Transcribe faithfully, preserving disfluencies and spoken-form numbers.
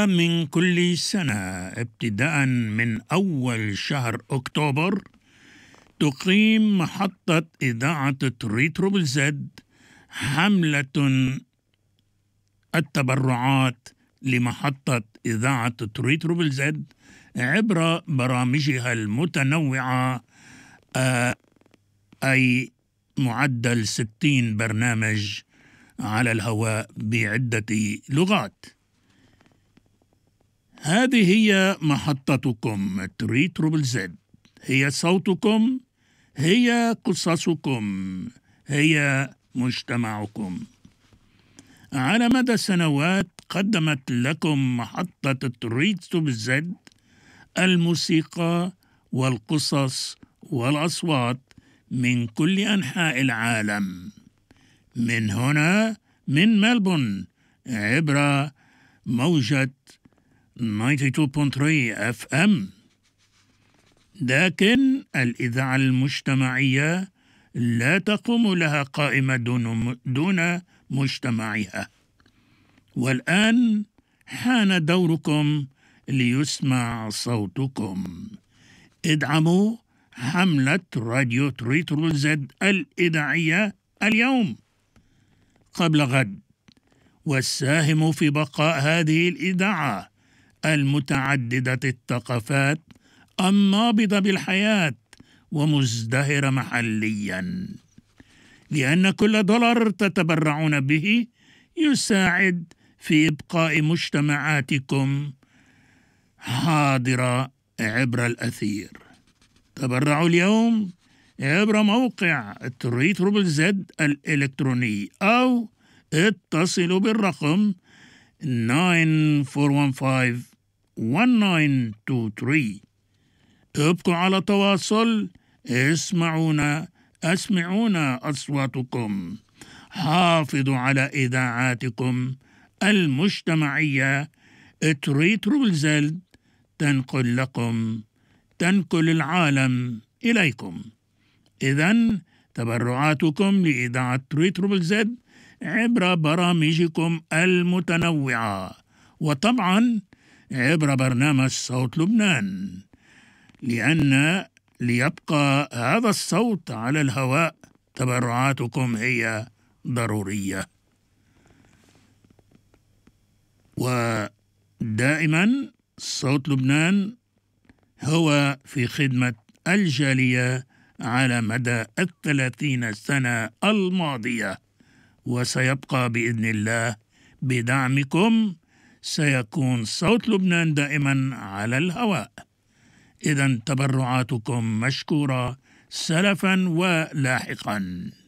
من كل سنة ابتداء من أول شهر أكتوبر تقيم محطة إذاعة تري تربل زد حملة التبرعات لمحطة إذاعة تري تربل زد عبر برامجها المتنوعة، أي معدل ستين برنامج على الهواء بعدة لغات. هذه هي محطتكم تري تربل زد، هي صوتكم، هي قصصكم، هي مجتمعكم. على مدى سنوات قدمت لكم محطة تري تربل زد الموسيقى والقصص والأصوات من كل أنحاء العالم، من هنا من ملبورن عبر موجة تسعة وتسعين فاصلة ثلاثة اف ام. لكن الإذاعة المجتمعية لا تقوم لها قائمة دون, دون مجتمعها. والآن حان دوركم ليسمع صوتكم. ادعموا حملة راديو تري تربل زد الإذاعية اليوم قبل غد، وساهموا في بقاء هذه الإذاعة المتعددة الثقافات النابضة بالحياة ومزدهرة محليا، لأن كل دولار تتبرعون به يساعد في إبقاء مجتمعاتكم حاضرة عبر الأثير. تبرعوا اليوم عبر موقع تري تربل زد الإلكتروني أو اتصلوا بالرقم تسعة أربعة خمسة واحد تسعة اتنين ثلاثة. ابقوا على تواصل، اسمعونا اسمعونا أصواتكم. حافظوا على إذاعاتكم المجتمعية. تري تربل زد تنقل لكم، تنقل العالم إليكم. إذن تبرعاتكم لإذاعة تري تربل زد عبر برامجكم المتنوعة، وطبعا عبر برنامج صوت لبنان، لأن ليبقى هذا الصوت على الهواء تبرعاتكم هي ضرورية. ودائما صوت لبنان هو في خدمة الجالية على مدى الثلاثين سنة الماضية، وسيبقى بإذن الله. بدعمكم سيكون صوت لبنان دائما على الهواء. إذن تبرعاتكم مشكورة سلفا ولاحقا.